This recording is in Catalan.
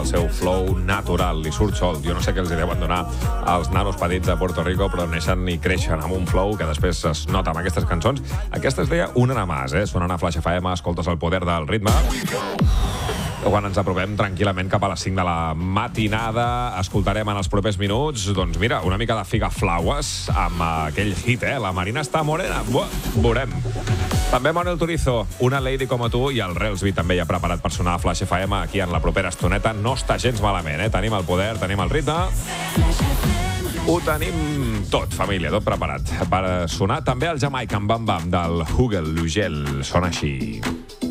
el seu flow natural, li surt sol. Jo no sé què els deuen donar als nanos petits de Puerto Rico, però neixen i creixen amb un flow que després es nota amb aquestes cançons. Aquesta es deia Una nada más, sonant a Flash FM, escoltes el poder del ritme. Quan ens apropem tranquil·lament cap a les 5 de la matinada, escoltarem en els propers minuts, doncs mira, una mica de Figaflaues amb aquell hit, La Marina està morena. Veurem. També Manuel Turizo, Una lady como tu, i el Relsby també ja preparat per sonar a Flash FM aquí en la propera estoneta. No està gens malament, Tenim el poder, tenim el ritme. Ho tenim tot, família, tot preparat per sonar. També el Jamaican Bam Bam del Hugo Lugel sona així.